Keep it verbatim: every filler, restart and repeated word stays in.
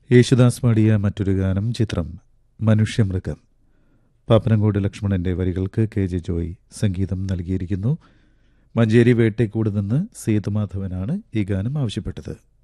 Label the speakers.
Speaker 1: യേശുദാസ് പാടിയ മറ്റൊരു ഗാനം ചിത്രം മനുഷ്യമൃഗം. പാപ്പനംകോട് ലക്ഷ്മണന്റെ വരികൾക്ക് കെ ജെ ജോയ് സംഗീതം നൽകിയിരിക്കുന്നു. മഞ്ചേരി വേട്ടേക്കൂട് നിന്ന് സേതുമാധവനാണ് ഈ ഗാനം ആവശ്യപ്പെട്ടത്.